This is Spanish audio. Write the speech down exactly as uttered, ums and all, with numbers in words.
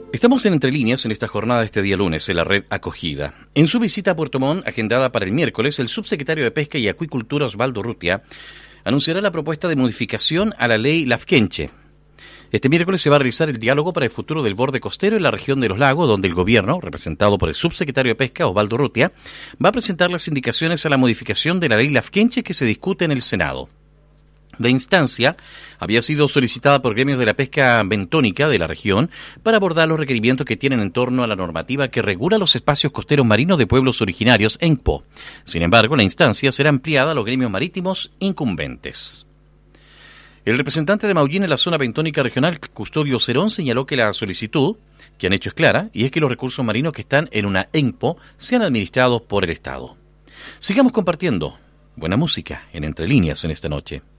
Estamos en Entre Líneas en esta jornada de este día lunes en la red Acogida. En su visita a Puerto Montt, agendada para el miércoles, el subsecretario de Pesca y Acuicultura, Osvaldo Urrutia, anunciará la propuesta de modificación a la ley Lafkenche. Este miércoles se va a realizar el diálogo para el futuro del borde costero en la región de los lagos, donde el gobierno, representado por el subsecretario de Pesca, Osvaldo Urrutia, va a presentar las indicaciones a la modificación de la ley Lafkenche que se discute en el Senado. La instancia había sido solicitada por gremios de la pesca bentónica de la región para abordar los requerimientos que tienen en torno a la normativa que regula los espacios costeros marinos de pueblos originarios en Po. Sin embargo, la instancia será ampliada a los gremios marítimos incumbentes. El representante de Maullín en la zona bentónica regional, Custodio Cerón, señaló que la solicitud que han hecho es clara y es que los recursos marinos que están en una ENPO sean administrados por el Estado. Sigamos compartiendo buena música en Entre Líneas en esta noche.